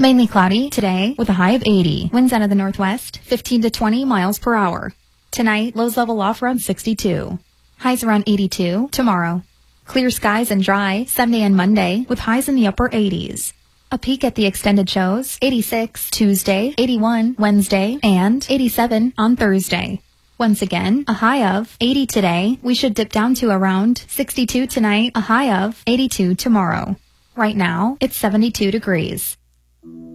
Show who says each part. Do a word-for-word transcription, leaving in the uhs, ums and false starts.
Speaker 1: Mainly cloudy today with a high of eighty. Winds out of the northwest, fifteen to twenty miles per hour. Tonight, lows level off around sixty-two. Highs around eighty-two tomorrow. Clear skies and dry Sunday and Monday with highs in the upper eighties. A peek at the extended shows, eighty-six Tuesday, eighty-one Wednesday, and eighty-seven on Thursday. Once again, a high of eighty today. We should dip down to around sixty-two tonight, a high of eighty-two tomorrow. Right now, it's seventy-two degrees.